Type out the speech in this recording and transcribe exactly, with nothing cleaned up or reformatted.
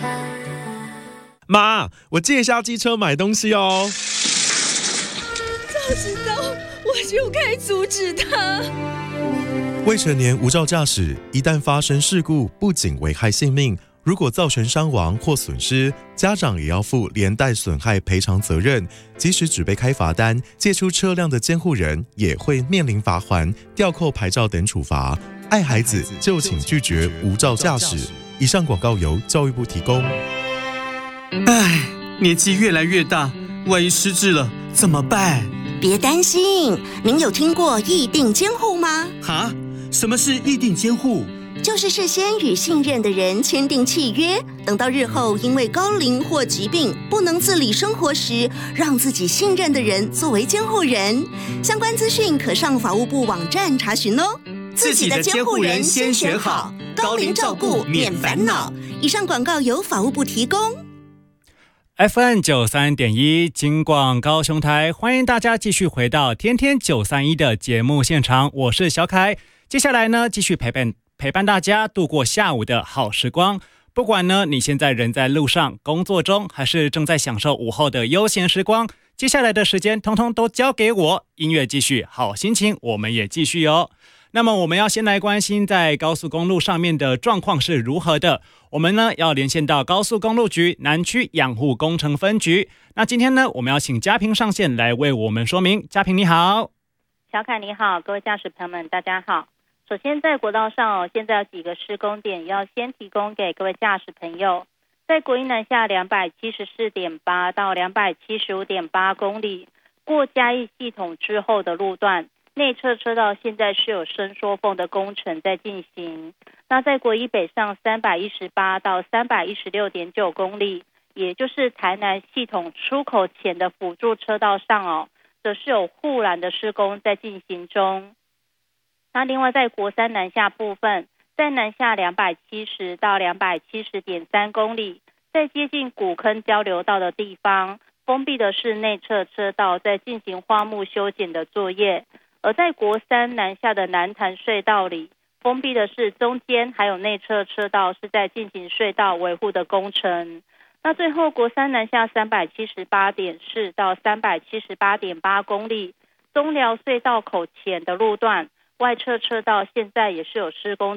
妈，我借一下机车买东西哦。 早知道我就该阻止他。 未成年无照驾驶，一旦发生事故，不仅危害性命，如果造成伤亡或损失，家长也要负连带损害赔偿责任。即使只被开罚单，借出车辆的监护人也会面临罚锾、吊扣牌照等处罚。爱孩子就请拒绝无照驾驶。以上广告由教育部提供。 唉，年纪越来越大，万一失智了怎么办？ 别担心，您有听过意定监护吗？ 哈？什么是意定监护？ 就是事先与信任的人签订契约，等到日后因为高龄或疾病不能自理生活时，让自己信任的人作为监护人。相关资讯可上法务部网站查询哦。 自己的监护人先选好，高龄照顾免烦恼。 以上广告由法务部提供。 F M 九三点一金广高雄台，欢迎大家继续回到天天九三一的节目现场，我是小凯。接下来呢，继续陪伴陪伴大家度过下午的好时光。不管呢你现在人在路上、工作中，还是正在享受午后的悠闲时光，接下来的时间通通都交给我。音乐继续，好心情我们也继续哦。那么我们要先来关心在高速公路上面的状况是如何的。我们呢要连线到高速公路局南区养护工程分局。那今天呢我们要请嘉平上线来为我们说明。嘉平你好。 小凯你好，各位驾驶朋友们大家好。首先在国道上哦，现在有几个施工点要先提供给各位驾驶朋友。在国一南下两百七十四点八到两百七十五点八公里过嘉义系统之后的路段，内侧车道现在是有伸缩缝的工程在进行。那在国一北上三百一十八到三百一十六点九公里，也就是台南系统出口前的辅助车道上哦，则是有护栏的施工在进行中。那另外在国三南下部分，在南下两百七十到两百七十点三公里，在接近古坑交流道的地方，封闭的是内侧车道在进行花木修剪的作业。而在国三南下的南潭隧道里，封闭的是中间还有内侧车道是在进行隧道维护的工程。那最后国三南下三百七十八点四到三百七十八点八公里，中寮隧道口前的路段，外侧车道现在也是有施工